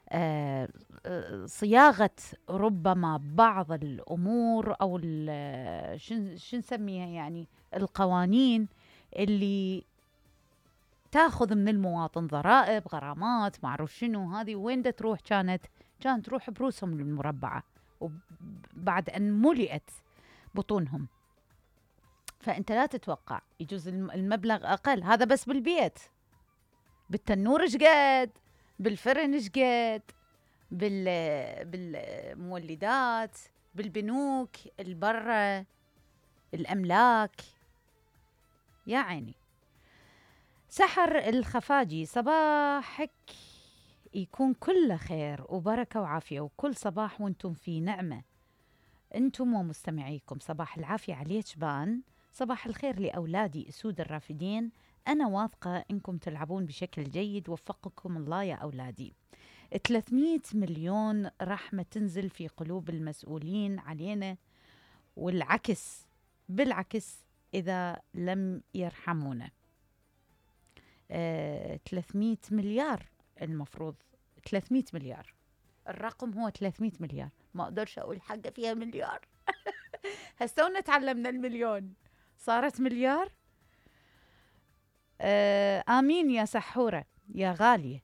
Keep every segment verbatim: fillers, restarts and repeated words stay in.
آه، آه، صياغة ربما بعض الأمور أو ال- شن شو نسميها يعني القوانين اللي تاخذ من المواطن ضرائب غرامات معروف شنو هذه وين دا تروح كانت كانت تروح بروسهم المربعة وبعد أن ملئت بطونهم. فأنت لا تتوقع يجوز الم- المبلغ أقل، هذا بس بالبيت. بالتنور ايش قد، بالفرن ايش قد، بال بالمولدات، بالبنوك البرة، الأملاك. يا عيني. سحر الخفاجي، صباحك يكون كله خير وبركة وعافية، وكل صباح وانتم في نعمة انتم ومستمعيكم. صباح العافية عليك بان، صباح الخير لأولادي أسود الرافدين، أنا واثقة إنكم تلعبون بشكل جيد، وفقكم الله يا أولادي. ثلاثمئة مليون رحمة تنزل في قلوب المسؤولين علينا، والعكس بالعكس إذا لم يرحمونا. آه، ثلاثمئة مليار المفروض، ثلاثمئة مليار الرقم هو ثلاثمئة مليار، ما أقدرش أقول حاجة فيها مليار. هسونا تعلمنا المليون صارت مليار. آه آمين يا سحورة يا غالية.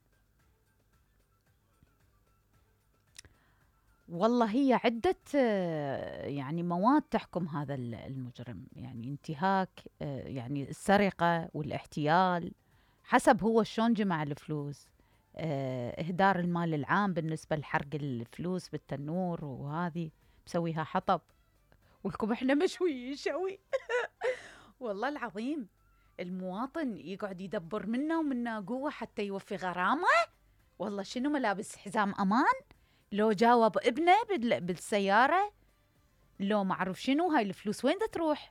والله هي عدة آه يعني مواد تحكم هذا المجرم، يعني انتهاك، آه يعني السرقة والاحتيال، حسب هو شلون جمع الفلوس، آه إهدار المال العام بالنسبة لحرق الفلوس بالتنور، وهذه مسويها حطب ولكم احنا مشوي شوي. والله العظيم المواطن يقعد يدبر منا ومنا قوة حتى يوفي غرامة. والله شنو ملابس حزام أمان، لو جاوب ابنه بال- بالسيارة، لو معروف شنو، هاي الفلوس وين دا تروح؟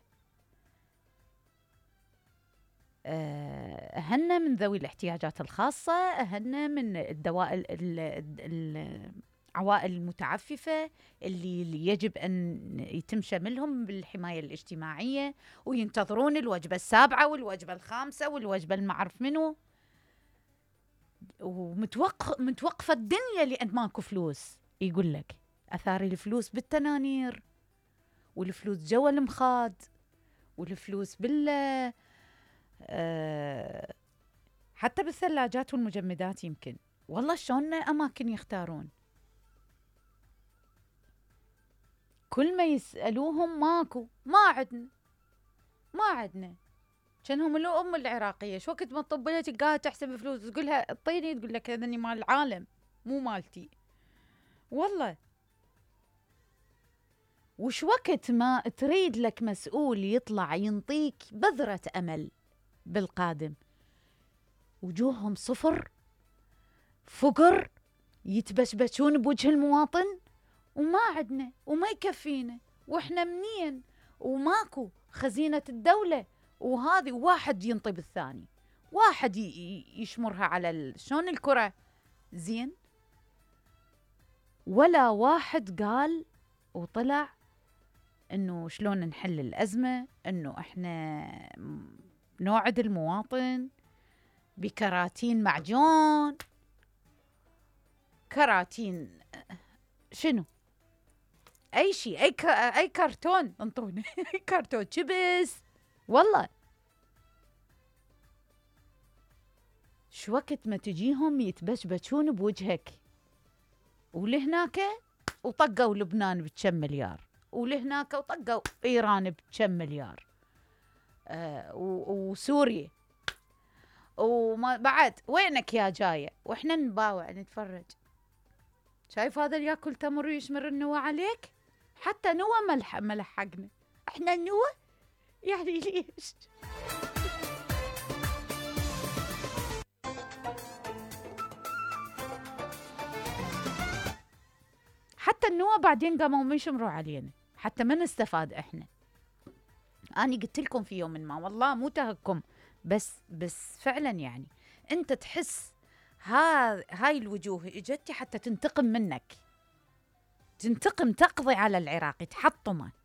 آه، أهلنا من ذوي الاحتياجات الخاصة، أهلنا من الدواء ال- ال- ال- العوائل المتعففة اللي اللي يجب أن يتم شملهم بالحماية الاجتماعية، وينتظرون الوجبة السابعة والوجبة الخامسة والوجبة المعرف منه، ومتوقف متوقفة الدنيا لأن ماكو فلوس. يقول لك أثاري الفلوس بالتنانير، والفلوس جوا المخاد، والفلوس بال أه حتى بالثلاجات والمجمدات يمكن. والله شلون أماكن يختارون، كل ما يسألوهم ماكو، ما عدنا ما عدنا. كانهم لو أم العراقية شو وقت ما تطب لها تلقاها تحسب فلوس، تقولها اعطيني، تقول لك هذني مال العالم مو مالتي. والله وش وقت ما تريد لك مسؤول يطلع ينطيك بذرة أمل بالقادم، وجوههم صفر، فقر، يتبشبشون بوجه المواطن، وما عدنا وما يكفينا، واحنا منين وماكو خزينة الدولة، وهذه واحد ينطي بالثاني، واحد يشمرها على شلون الكرة زين، ولا واحد قال وطلع انه شلون نحل الأزمة، انه احنا نوعد المواطن بكراتين معجون، كراتين شنو، اي شيء، اي ك... اي كرتون انطونا. اي كرتون شبس. والله شو وقت ما تجيهم يتبشبشون بوجهك، ولهناك وطقوا لبنان بكم مليار، ولهناك وطقوا ايران بكم مليار، آه وسوريا، وما بعد وينك يا جايه، واحنا نباوع نتفرج. شايف هذا اللي ياكل تمر ويشمر النوى عليك، حتى نوى ملح ملحقنا احنا النوى، يعني ليش؟ حتى النوى بعدين قاموا يشمروا علينا حتى ما نستفاد احنا. أنا قلت لكم في يوم ما، والله مو تهكم، بس بس فعلا يعني أنت تحس ها هاي الوجوه اجت حتى تنتقم منك، تنتقم، تقضي على العراقي، تحطمه.